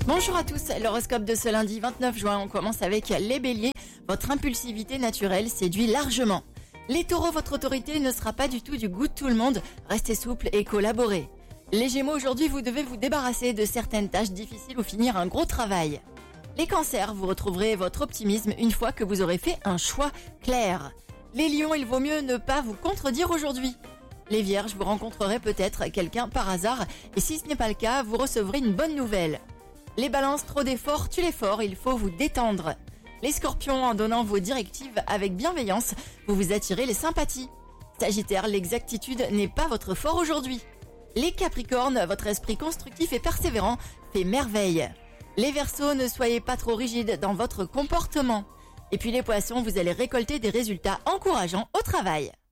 Bonjour à tous, l'horoscope de ce lundi 29 juin, on commence avec les béliers. Votre impulsivité naturelle séduit largement. Les taureaux, votre autorité ne sera pas du tout du goût de tout le monde, restez souple et collaborez. Les gémeaux, aujourd'hui vous devez vous débarrasser de certaines tâches difficiles ou finir un gros travail. Les cancers, vous retrouverez votre optimisme une fois que vous aurez fait un choix clair. Les lions, il vaut mieux ne pas vous contredire aujourd'hui. Les vierges, vous rencontrerez peut-être quelqu'un par hasard et si ce n'est pas le cas, vous recevrez une bonne nouvelle. Les balances, trop d'efforts tue l'effort, il faut vous détendre. Les scorpions, en donnant vos directives avec bienveillance, vous vous attirez les sympathies. Sagittaire, l'exactitude n'est pas votre fort aujourd'hui. Les capricornes, votre esprit constructif et persévérant fait merveille. Les verseaux, ne soyez pas trop rigides dans votre comportement. Et puis les poissons, vous allez récolter des résultats encourageants au travail.